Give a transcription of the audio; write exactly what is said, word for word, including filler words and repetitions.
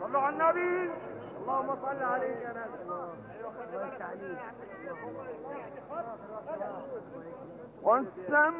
صلوا على النبي. اللهم صل عليك يا نبي. الله يفتح عليك. والسماء